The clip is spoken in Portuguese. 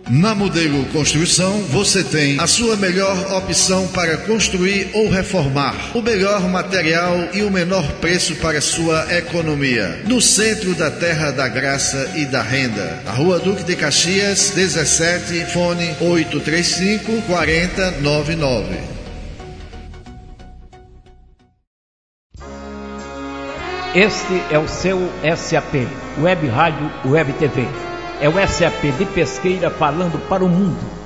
Na Modelo Construção, você tem a sua melhor opção para construir ou reformar, o melhor material e o menor preço para sua economia. No centro da Terra da Graça e da Renda, na Rua Duque de Caxias, 17, fone 835-4099. Este é o seu SAP, Web Rádio Web TV. É o SAP de Pesqueira falando para o mundo.